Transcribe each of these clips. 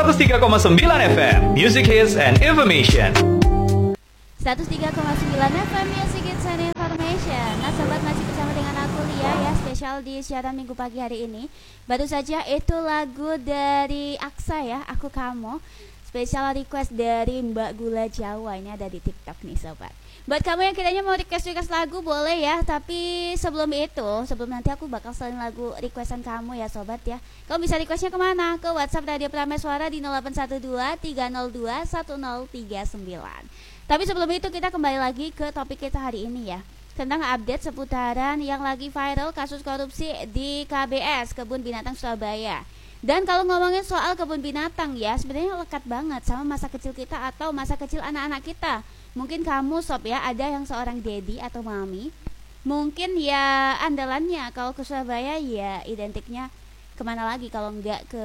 103,9 FM Music Hits and Information. 103,9 FM Music Hits and Information. Nah sobat, masih bersama dengan aku Lia ya, spesial di siaran minggu pagi hari ini. Baru saja itu lagu dari Aksa ya, Aku Kamu. Spesial request dari Mbak Gula Jawa, ini ada di TikTok nih sobat. Buat kamu yang kiranya mau request lagu boleh ya, tapi sebelum nanti aku bakal selain lagu requestan kamu ya sobat ya. Kamu bisa requestnya kemana? Ke WhatsApp Radio Prameswara di 0812 302 1039. Tapi sebelum itu kita kembali lagi ke topik kita hari ini ya, tentang update seputaran yang lagi viral kasus korupsi di KBS, Kebun Binatang Surabaya. Dan kalau ngomongin soal kebun binatang ya, sebenarnya lekat banget sama masa kecil kita atau masa kecil anak-anak kita. Mungkin kamu sob ya, ada yang seorang daddy atau mami, mungkin ya andalannya kalau ke Surabaya ya identiknya kemana lagi kalau enggak ke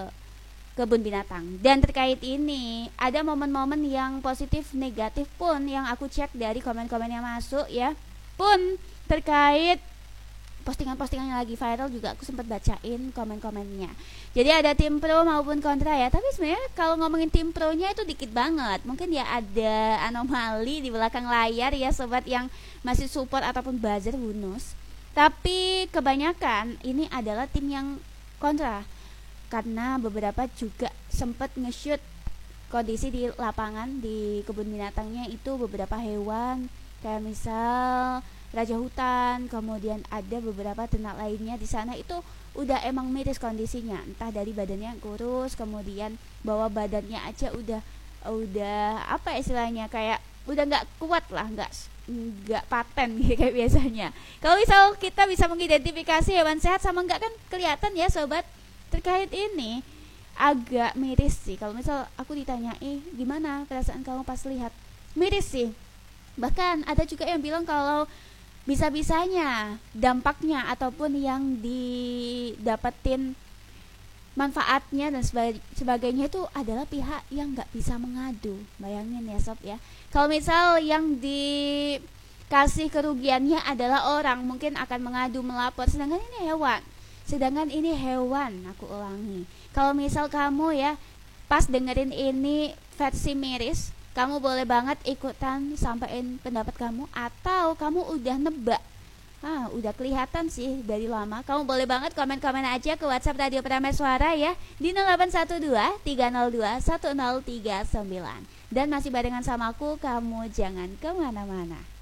kebun binatang. Dan terkait ini ada momen-momen yang positif negatif pun yang aku cek dari komen-komen yang masuk ya, pun terkait postingan-postingan yang lagi viral juga aku sempat bacain komen-komennya. Jadi ada tim pro maupun kontra ya. Tapi sebenarnya kalau ngomongin tim pro-nya itu dikit banget. Mungkin ya ada anomali di belakang layar ya sobat yang masih support ataupun buzzer, who knows. Tapi kebanyakan ini adalah tim yang kontra, karena beberapa juga sempat nge-shoot kondisi di lapangan di kebun binatangnya itu beberapa hewan kayak misal raja hutan, kemudian ada beberapa ternak lainnya di sana itu udah emang miris kondisinya, entah dari badannya yang kurus, kemudian bawa badannya aja udah apa istilahnya, kayak udah nggak kuat lah, nggak paten gitu kayak biasanya. Kalau misal kita bisa mengidentifikasi hewan sehat sama enggak kan kelihatan ya sobat. Terkait ini agak miris sih kalau misal aku ditanya, gimana perasaan kamu pas lihat? Miris sih. Bahkan ada juga yang bilang kalau bisa-bisanya dampaknya ataupun yang didapetin manfaatnya dan sebagainya itu adalah pihak yang nggak bisa mengadu. Bayangin ya sob ya, kalau misal yang dikasih kerugiannya adalah orang, mungkin akan mengadu, melapor, sedangkan ini hewan, aku ulangi. Kalau misal kamu ya pas dengerin ini versi miris, kamu boleh banget ikutan sampaikan pendapat kamu, atau kamu udah nebak, udah kelihatan sih dari lama. Kamu boleh banget komen-komen aja ke WhatsApp Radio Prameswara ya di 0812 302 1039. Dan masih barengan sama aku, kamu jangan kemana-mana.